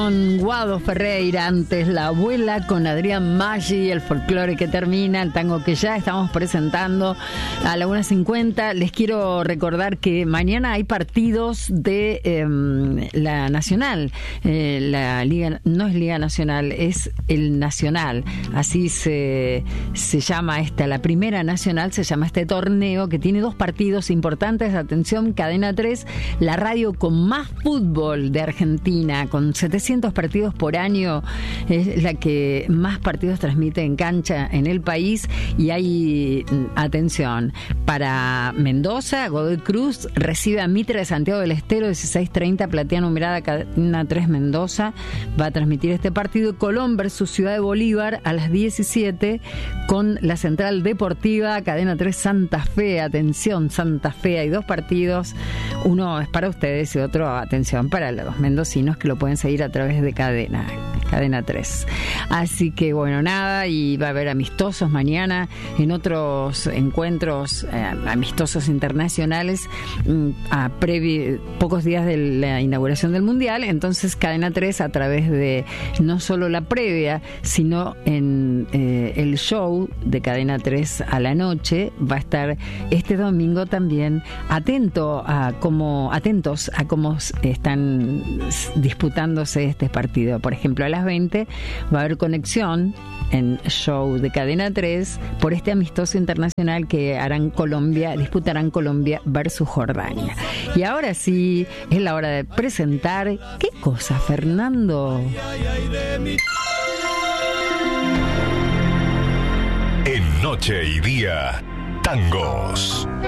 con Guado Ferreira, antes La Abuela con Adrián Maggi, el folclore que termina, el tango que ya estamos presentando a la 1:50. Les quiero recordar que mañana hay partidos de la Nacional. La Liga no es Liga Nacional, es el Nacional. Así se llama la primera Nacional, se llama este torneo que tiene dos partidos importantes. Atención, Cadena 3, la radio con más fútbol de Argentina, con 700 partidos por año, es la que más partidos transmite en cancha en el país. Y hay, atención, para Mendoza, Godoy Cruz recibe a Mitre de Santiago del Estero, 16:30, platea numerada, Cadena 3 Mendoza va a transmitir este partido. Colón versus Ciudad de Bolívar a las 17 con la Central Deportiva, Cadena 3 Santa Fe. Atención, Santa Fe, hay dos partidos, uno es para ustedes y otro, atención, para los mendocinos que lo pueden seguir a través de Cadena 3. Así que bueno, nada, y va a haber amistosos mañana en otros encuentros amistosos internacionales a pocos días de la inauguración del Mundial. Entonces Cadena 3, a través de no solo la previa, sino en el show de Cadena 3 a la noche, va a estar este domingo también atentos a cómo están disputándose este partido. Por ejemplo, a las 20 va a haber conexión en show de Cadena 3 por este amistoso internacional que disputarán Colombia versus Jordania. Y ahora sí, es la hora de presentar. ¿Qué cosa, Fernando? En Noche y Día, tangos.